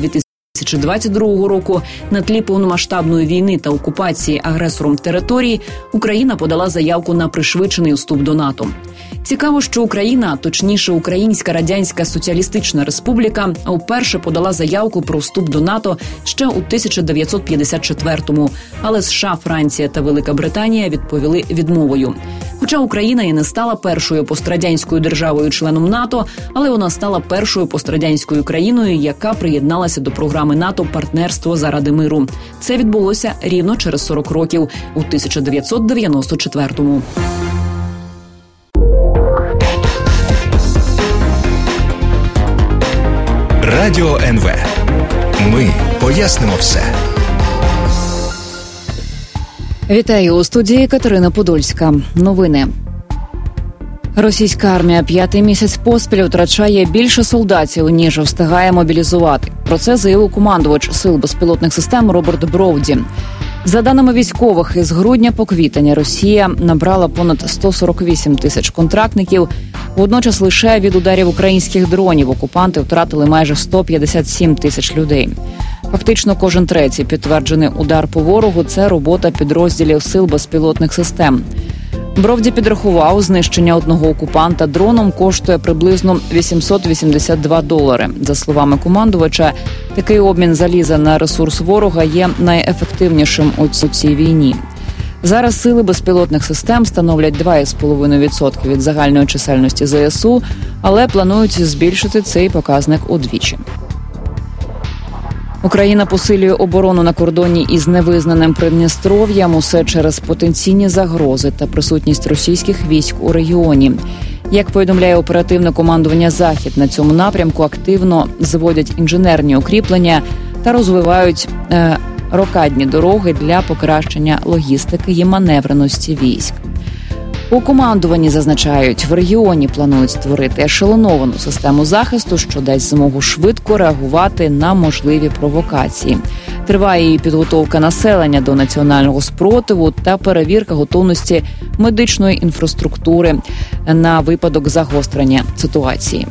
2022 року на тлі повномасштабної війни та окупації агресором території Україна подала заявку на пришвидшений вступ до НАТО. Цікаво, що Україна, точніше Українська Радянська Соціалістична Республіка, вперше подала заявку про вступ до НАТО ще у 1954-му, але США, Франція та Велика Британія відповіли відмовою. Хоча Україна і не стала першою пострадянською державою-членом НАТО, але вона стала першою пострадянською країною, яка приєдналася до програми НАТО «Партнерство заради миру». Це відбулося рівно через 40 років, у 1994-му. Радіо НВ. Ми пояснимо все. Вітаю, у студії Катерина Подольська. Новини. Російська армія 5-й місяць поспіль втрачає більше солдатів, ніж встигає мобілізувати. Про це заявив командувач Сил безпілотних систем Роберт Броуді. За даними військових, із грудня по квітень Росія набрала понад 148 тисяч контрактників. Водночас лише від ударів українських дронів окупанти втратили майже 157 тисяч людей. Фактично кожен третій підтверджений удар по ворогу – це робота підрозділів Сил безпілотних систем. Бровді підрахував, знищення одного окупанта дроном коштує приблизно $882. За словами командувача, такий обмін заліза на ресурс ворога є найефективнішим у цій війні. Зараз сили безпілотних систем становлять 2,5% від загальної чисельності ЗСУ, але планують збільшити цей показник удвічі. Україна посилює оборону на кордоні із невизнаним Придністров'ям, усе через потенційні загрози та присутність російських військ у регіоні. Як повідомляє оперативне командування «Захід», на цьому напрямку активно зводять інженерні укріплення та розвивають рокадні дороги для покращення логістики і маневреності військ. У командуванні зазначають, в регіоні планують створити ешелоновану систему захисту, що дасть змогу швидко реагувати на можливі провокації. Триває і підготовка населення до національного спротиву та перевірка готовності медичної інфраструктури на випадок загострення ситуації.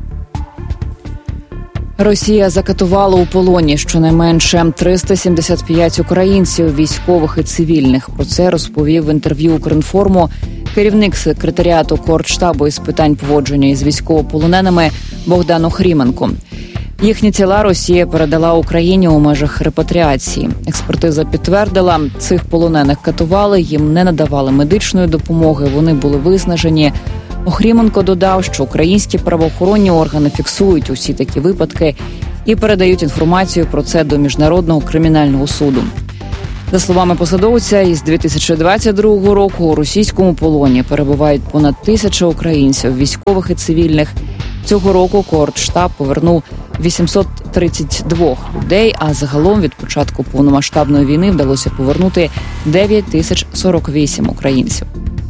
Росія закатувала у полоні щонайменше 375 українців, військових і цивільних. Про це розповів в інтерв'ю «Укрінформу» керівник секретаріату Кордштабу із питань поводження із військовополоненими Богдан Охріменко. Їхні тіла Росія передала Україні у межах репатріації. Експертиза підтвердила, цих полонених катували, їм не надавали медичної допомоги, вони були виснажені. Охріменко додав, що українські правоохоронні органи фіксують усі такі випадки і передають інформацію про це до Міжнародного кримінального суду. За словами посадовця, із 2022 року у російському полоні перебувають понад 1000 українців, військових і цивільних. Цього року Кордштаб повернув 832 людей, а загалом від початку повномасштабної війни вдалося повернути 9048 українців.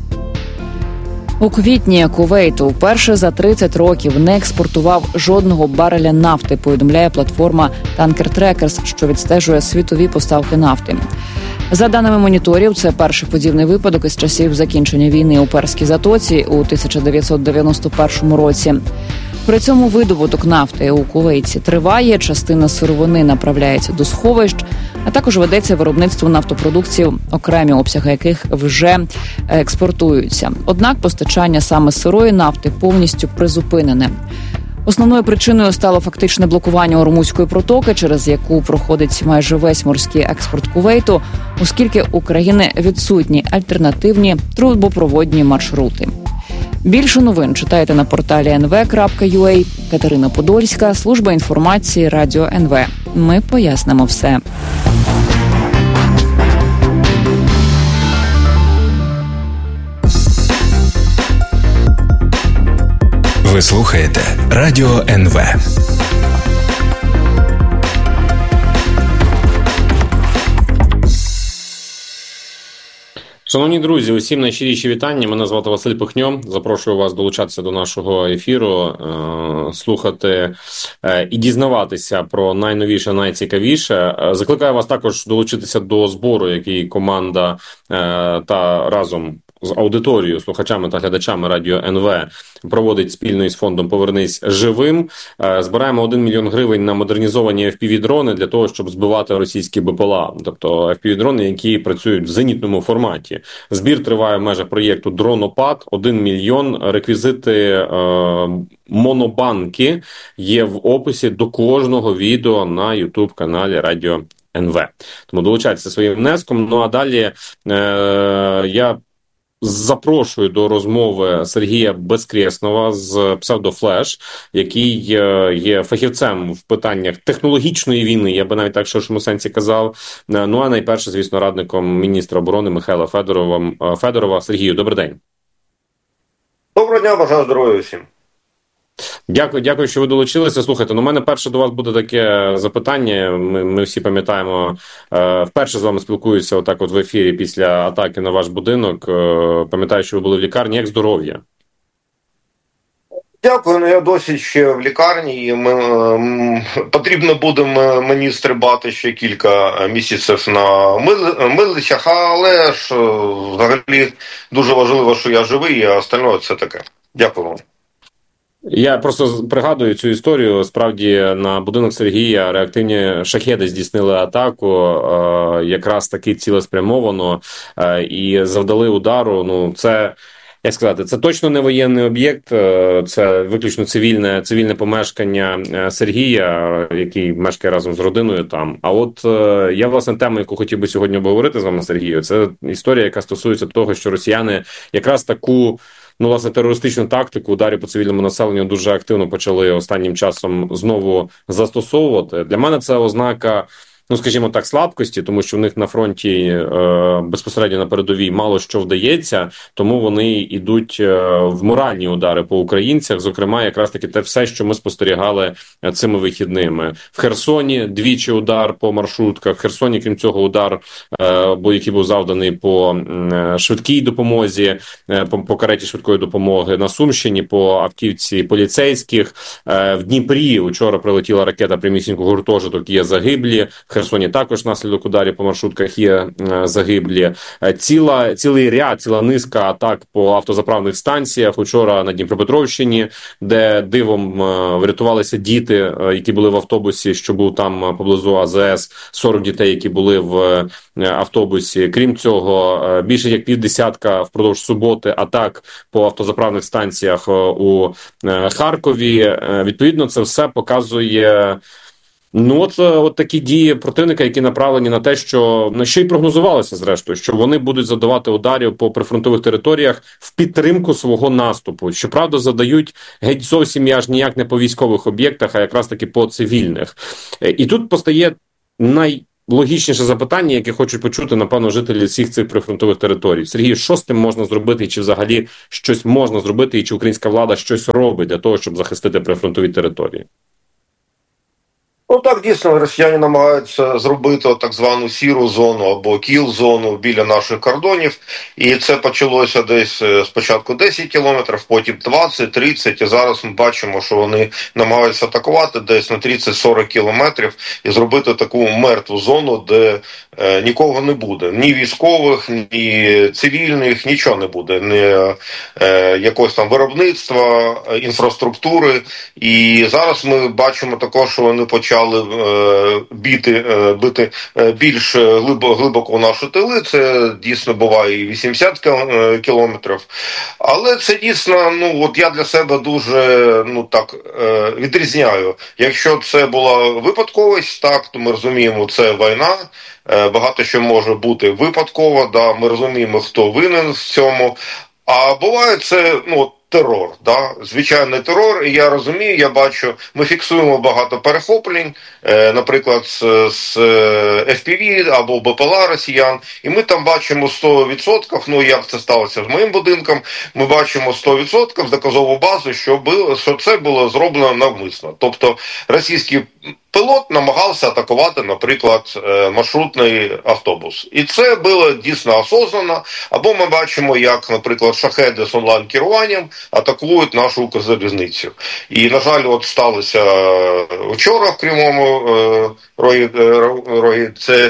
У квітні Кувейт вперше за 30 років не експортував жодного бареля нафти, повідомляє платформа Tanker Trackers, що відстежує світові поставки нафти. За даними моніторів, це перший подібний випадок із часів закінчення війни у Перській затоці у 1991 році. При цьому видобуток нафти у Кувейті триває, частина сировини направляється до сховищ, а також ведеться виробництво нафтопродуктів, окремі обсяги яких вже експортуються. Однак постачання саме сирої нафти повністю призупинене. Основною причиною стало фактичне блокування Ормузької протоки, через яку проходить майже весь морський експорт Кувейту, оскільки у країни відсутні альтернативні трубопроводні маршрути. Більше новин читайте на порталі nv.ua. Катерина Подольська, служба інформації Радіо НВ. Ми пояснимо все. Ви слухаєте Радіо НВ. Шановні друзі, усім найщиріші вітання. Мене звати Василь Пихньо. Запрошую вас долучатися до нашого ефіру, слухати і дізнаватися про найновіше, найцікавіше. Закликаю вас також долучитися до збору, який команда та разом з аудиторією, слухачами та глядачами Радіо НВ проводить спільно із фондом «Повернись живим». Збираємо 1 мільйон гривень на модернізовані FPV-дрони для того, щоб збивати російські БПЛА, тобто FPV-дрони, які працюють в зенітному форматі. Збір триває в межах проєкту «Дронопад», 1 мільйон. Реквізити монобанки є в описі до кожного відео на YouTube-каналі Радіо НВ. Тому долучайтеся своїм внеском. Ну а далі я запрошую до розмови Сергія Безкреснова з псевдофлеш, який є фахівцем в питаннях технологічної війни, я би навіть так в ширшому сенсі казав. Ну а найперше, звісно, радником міністра оборони Михайла Федорова. Сергію, добрий день. Доброго дня, бажаю здоров'я всім. Дякую, що ви долучилися. Слухайте, у мене перше до вас буде таке запитання. Ми всі пам'ятаємо, вперше з вами спілкуюся отак от в ефірі після атаки на ваш будинок. Пам'ятаю, що ви були в лікарні. Як здоров'я? Дякую, я досі ще в лікарні. І потрібно буде мені стрибати ще кілька місяців на милицях, але ж взагалі дуже важливо, що я живий, а остальное це таке. Дякую вам. Я просто пригадую цю історію. Справді, на будинок Сергія реактивні шахеди здійснили атаку, якраз таки цілеспрямовано, і завдали удару. Ну, це як сказати, це точно не воєнний об'єкт, це виключно цивільне помешкання Сергія, який мешкає разом з родиною там. А от я, власне, тему, яку хотів би сьогодні обговорити з вами, Сергію, це історія, яка стосується того, що росіяни якраз таку, власне, терористичну тактику ударів по цивільному населенню дуже активно почали останнім часом знову застосовувати. Для мене це ознака, скажімо так, слабкості, тому що в них на фронті безпосередньо на передовій мало що вдається, тому вони йдуть в моральні удари по українцях, зокрема, якраз таки те все, що ми спостерігали цими вихідними. В Херсоні двічі удар по маршрутках, в Херсоні, крім цього, удар, який був завданий по швидкій допомозі, по кареті швидкої допомоги, на Сумщині, по автівці поліцейських, в Дніпрі учора прилетіла ракета прямісінько гуртожиток, є загиблі, в Херсоні також наслідок ударів по маршрутках є загиблі. Ціла низка атак по автозаправних станціях. Учора на Дніпропетровщині, де дивом врятувалися діти, які були в автобусі, що був там поблизу АЗС, 40 дітей, які були в автобусі. Крім цього, більше як 50 впродовж суботи атак по автозаправних станціях у Харкові. Відповідно, це все показує от такі дії противника, які направлені на те, на що й прогнозувалося, зрештою, що вони будуть завдавати ударів по прифронтових територіях в підтримку свого наступу. Щоправда, задають геть зовсім аж ніяк не по військових об'єктах, а якраз таки по цивільних. І тут постає логічніше запитання, яке хочуть почути, напевно, жителі всіх цих прифронтових територій. Сергій, що з тим можна зробити, і чи взагалі щось можна зробити, і чи українська влада щось робить для того, щоб захистити прифронтові території? Так, дійсно, росіяни намагаються зробити так звану сіру зону або кіл-зону біля наших кордонів. І це почалося десь спочатку 10 кілометрів, потім 20, 30. І зараз ми бачимо, що вони намагаються атакувати десь на 30-40 кілометрів і зробити таку мертву зону, де нікого не буде. Ні військових, ні цивільних, нічого не буде. Ні якогось там виробництва, інфраструктури. І зараз ми бачимо також, що вони почали бити більш глибоко в наші тили. Це дійсно буває і 80 кілометрів. Але це дійсно, я для себе дуже відрізняю. Якщо це була випадковість, так, то ми розуміємо, це війна. Багато що може бути випадково, да, ми розуміємо, хто винен в цьому. А буває це, терор, да? Звичайний терор, і я розумію, я бачу, ми фіксуємо багато перехоплень, наприклад, з FPV або БПЛА росіян, і ми там бачимо 100%, як це сталося з моїм будинком, ми бачимо 100% доказову базу, що це було зроблено навмисно. Тобто російський пілот намагався атакувати, наприклад, маршрутний автобус. І це було дійсно осознано. Або ми бачимо, як, наприклад, шахеди з онлайн-керуванням атакують нашу Укрзалізницю. І, на жаль, сталося вчора в Кривому Рогі, це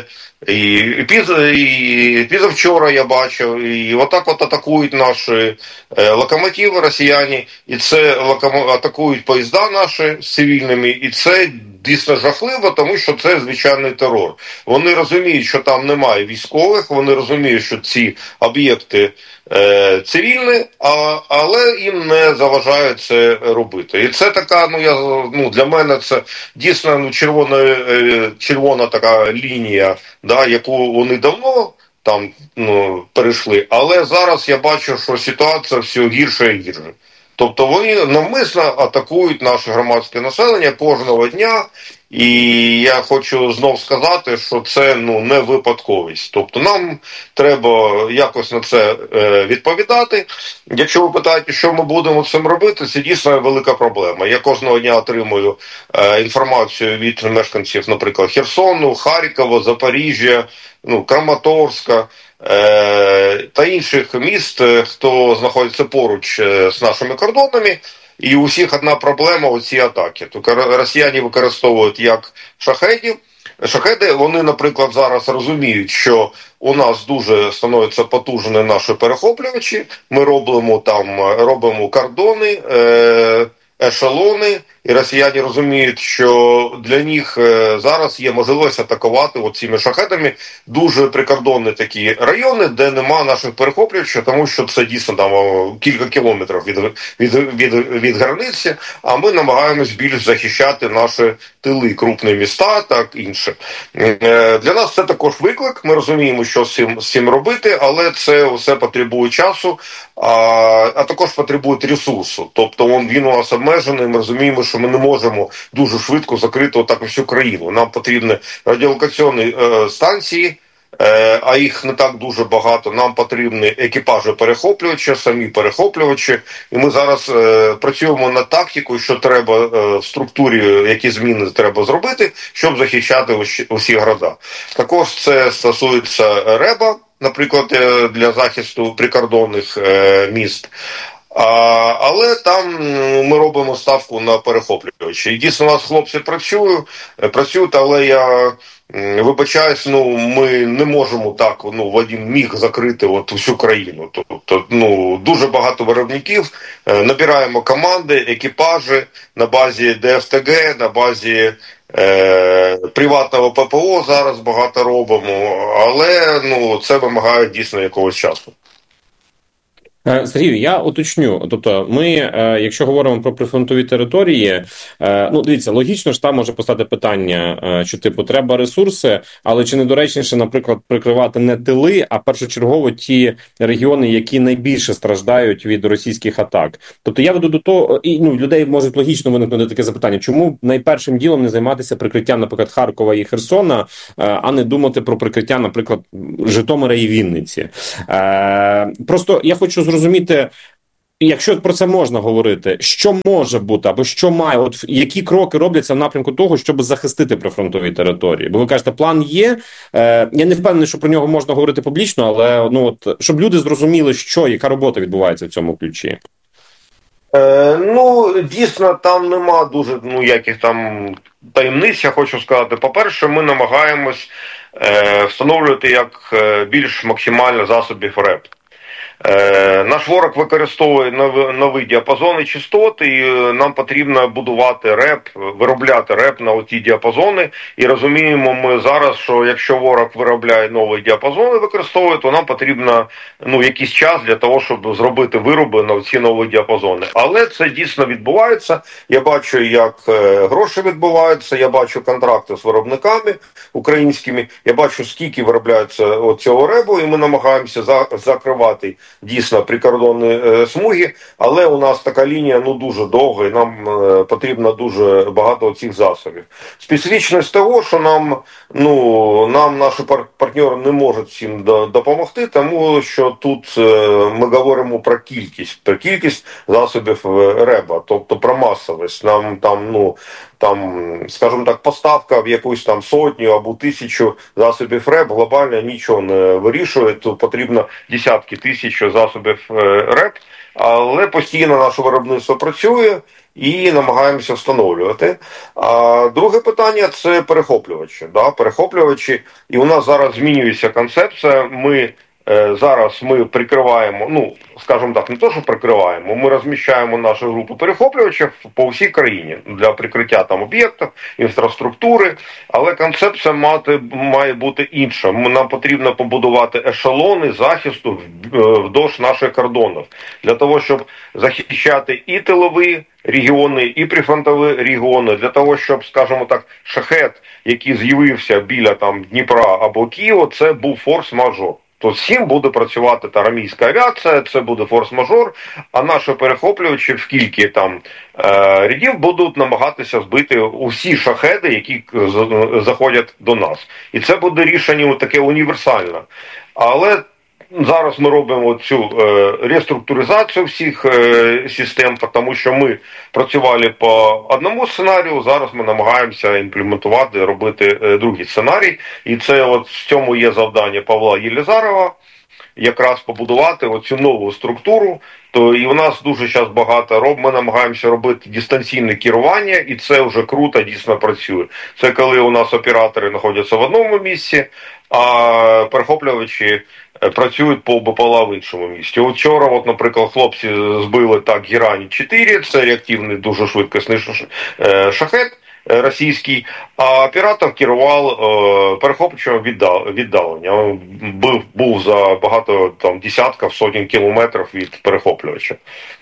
і позавчора я бачив, і отак атакують наші локомотиви росіяни, і це атакують поїзда наші з цивільними, і це дійсно жахливо, тому що це звичайний терор. Вони розуміють, що там немає військових, вони розуміють, що ці об'єкти цивільні, але їм не заважають це робити. І це така, для мене це дійсно червона така лінія, да, яку вони давно там перейшли, але зараз я бачу, що ситуація все гірше і гірше. Тобто вони навмисно атакують наше громадське населення кожного дня, і я хочу знов сказати, що це не випадковість. Тобто нам треба якось на це відповідати. Якщо ви питаєте, що ми будемо з цим робити, це дійсно велика проблема. Я кожного дня отримую інформацію від мешканців, наприклад, Херсону, Харкова, Запоріжжя, Краматорська, та інших міст, хто знаходиться поруч з нашими кордонами, і у всіх одна проблема – оці атаки. Тобто росіяни використовують як шахеди, вони, наприклад, зараз розуміють, що у нас дуже становляться потужні наші перехоплювачі, ми робимо кордони, ешелони, і росіяни розуміють, що для них зараз є можливість атакувати цими шахедами дуже прикордонні такі райони, де нема наших перехоплювачів, тому що це дійсно там кілька кілометрів від границі, а ми намагаємось більш захищати наші тили, крупні міста, так інше. Для нас це також виклик, ми розуміємо, що з цим робити, але це все потребує часу, а також потребує ресурсу. Тобто він у нас обмежений, ми розуміємо, що ми не можемо дуже швидко закрити отак всю країну. Нам потрібні радіолокаційні станції, а їх не так дуже багато. Нам потрібні екіпажі перехоплювачі, самі перехоплювачі. І ми зараз працюємо над тактикою, що треба в структурі, які зміни треба зробити, щоб захищати усі города. Також це стосується РЕБа, наприклад, для захисту прикордонних міст. Але там ми робимо ставку на перехоплювачі. І дійсно у нас хлопці працюють, але я вибачаюсь, ми не можемо так в один міг закрити всю країну. Тобто, дуже багато виробників, набираємо команди, екіпажі на базі ДФТГ, на базі приватного ППО зараз багато робимо, але це вимагає дійсно якогось часу. Сергію, я уточню. Тобто ми, якщо говоримо про прифронтові території, дивіться, логічно ж там може постати питання, що треба ресурси, але чи недоречніше, наприклад, прикривати не тили, а першочергово ті регіони, які найбільше страждають від російських атак. Тобто я веду до того, і людей можуть логічно виникнути таке запитання, чому найпершим ділом не займатися прикриттям, наприклад, Харкова і Херсона, а не думати про прикриття, наприклад, Житомира і Вінниці. Просто я хочу зрозуміти, якщо про це можна говорити, що може бути, або що має, які кроки робляться в напрямку того, щоб захистити прифронтові території? Бо ви кажете, план є, я не впевнений, що про нього можна говорити публічно, але щоб люди зрозуміли, яка робота відбувається в цьому ключі. Дійсно, там нема дуже яких там таємниць, я хочу сказати. По-перше, ми намагаємось встановлювати як більш максимально засобів РЕП. Наш ворог використовує нові діапазони частот, і нам потрібно будувати РЕП, виробляти РЕП на ті діапазони. І розуміємо ми зараз, що якщо ворог виробляє нові діапазони, використовує, то нам потрібно якийсь час для того, щоб зробити вироби на ці нові діапазони. Але це дійсно відбувається. Я бачу, як гроші відбуваються, я бачу контракти з виробниками українськими, я бачу, скільки виробляється цього РЕБу, і ми намагаємося закривати дійсно прикордонні смуги, але у нас така лінія дуже довга, і нам потрібно дуже багато цих засобів. Специфічність того, що нам наші партнери не можуть цим допомогти, тому що тут ми говоримо про кількість засобів РЕБа, тобто про масовість. Нам скажімо так, поставка в якусь там 100 або 1000 засобів РЕБ глобально нічого не вирішує, тут потрібно десятки тисяч засобів РЕП, але постійно наше виробництво працює і намагаємося встановлювати. А друге питання – це перехоплювачі. Перехоплювачі, і у нас зараз змінюється концепція, зараз ми прикриваємо, скажімо так, не то, що прикриваємо, ми розміщаємо нашу групу перехоплювачів по всій країні для прикриття об'єктів, інфраструктури, але концепція має бути інша. Нам потрібно побудувати ешелони захисту вдовж наших кордонів, для того, щоб захищати і тилові регіони, і прифронтові регіони, для того, щоб, скажімо так, шахет, який з'явився біля Дніпра або Києва, це був форс-мажор. То з цим буде працювати армійська авіація, це буде форс-мажор, а наші перехоплювачі в кілька рядів будуть намагатися збити усі шахеди, які заходять до нас. І це буде рішення таке універсальне. Але зараз ми робимо цю реструктуризацію всіх систем, тому що ми працювали по одному сценарію, зараз ми намагаємося імплементувати, робити другий сценарій. І це в цьому є завдання Павла Єлизарова, якраз побудувати оцю нову структуру. То і у нас дуже зараз багато ми намагаємося робити дистанційне керування, і це вже круто, дійсно працює. Це коли у нас оператори знаходяться в одному місці, а перехоплювачі працюють по БПЛА в іншому місці. От вчора, наприклад, хлопці збили так Герані-4, це реактивний дуже швидкісний шахет російський, а оператор керував перехоплювачем віддалення. Був за багато десятків, сотень кілометрів від перехоплювача.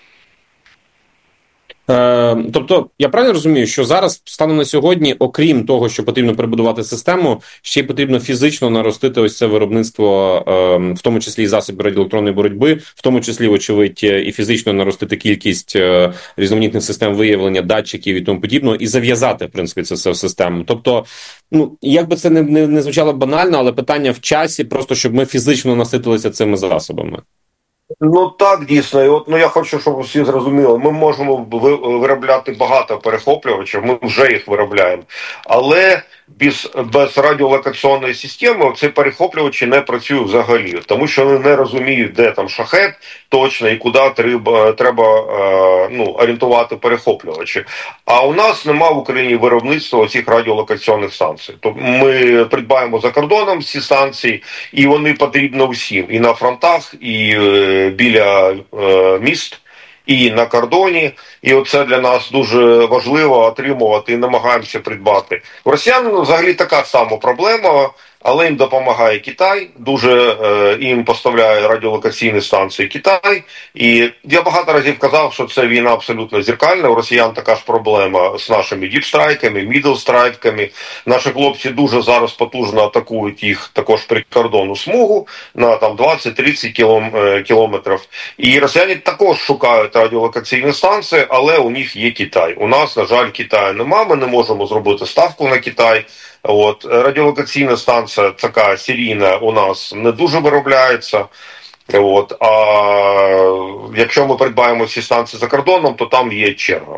Тобто, я правильно розумію, що зараз, станом на сьогодні, окрім того, що потрібно перебудувати систему, ще й потрібно фізично наростити ось це виробництво, в тому числі і засобів радіоелектронної боротьби, в тому числі, вочевидь, і фізично наростити кількість різноманітних систем виявлення, датчиків і тому подібного, і зав'язати, в принципі, це все в систему. Тобто, як би це не звучало банально, але питання в часі, просто щоб ми фізично наситилися цими засобами. Так, дійсно. І я хочу, щоб всі зрозуміли, ми можемо виробляти багато перехоплювачів, ми вже їх виробляємо. Але без радіолокаційної системи ці перехоплювачі не працюють взагалі, тому що вони не розуміють, де там шахет точно і куди треба орієнтувати перехоплювачі. А у нас нема в Україні виробництва цих радіолокаційних станцій. Тобто ми придбаємо за кордоном ці станції, і вони потрібні всім. І на фронтах, і біля міст, і на кордоні. І оце для нас дуже важливо отримувати і намагаємося придбати. У росіян взагалі така сама проблема, але їм допомагає Китай, дуже їм поставляє радіолокаційні станції Китай. І я багато разів казав, що це війна абсолютно зеркальна. У росіян така ж проблема з нашими діпстрайками, мідлстрайками. Наші хлопці дуже зараз потужно атакують їх також прикордонну смугу на 20-30 кілометрів. І росіяни також шукають радіолокаційні станції, але у них є Китай. У нас, на жаль, Китаю нема, ми не можемо зробити ставку на Китай. Радіолокаційна станція така серійна у нас не дуже виробляється. А якщо ми придбаємо ці станції за кордоном, то там є черга.